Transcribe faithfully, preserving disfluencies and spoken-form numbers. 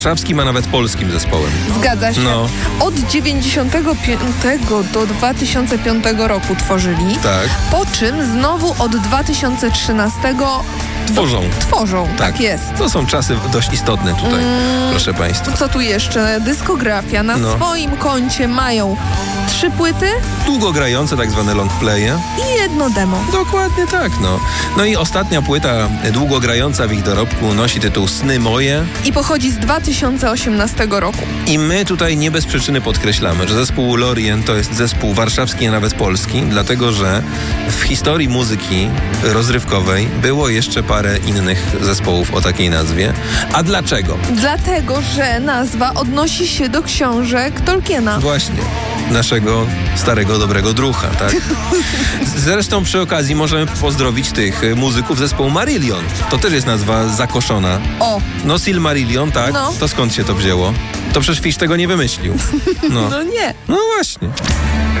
warszawskim, a nawet polskim zespołem. Zgadza się. No. Od dziewięćdziesiątego piątego do dwa tysiące piątego roku tworzyli, Tak. po czym znowu od dwa tysiące trzynastego Tworzą. tworzą. Tak, Tak. jest. To są czasy dość istotne tutaj, Mm. proszę państwa. Co tu jeszcze? Dyskografia. Na No. swoim koncie mają trzy płyty Długo grające tak zwane long playe. i jedno demo. Dokładnie tak, no. No i ostatnia płyta, długo grająca w ich dorobku, nosi tytuł Sny moje. I pochodzi z dwa tysiące osiemnastego roku. I my tutaj nie bez przyczyny podkreślamy, że zespół Lorien to jest zespół warszawski, a nawet polski, dlatego że w historii muzyki rozrywkowej było jeszcze parę innych zespołów o takiej nazwie. A dlaczego? Dlatego, że nazwa odnosi się do książek Tolkiena. Właśnie. Naszego starego, dobrego drucha, tak? Zresztą przy okazji możemy pozdrowić tych muzyków zespołu Marillion. To też jest nazwa zakoszona. O, No Silmarillion, tak? No. To skąd się to wzięło? To przecież Fish tego nie wymyślił. No, no nie. no właśnie.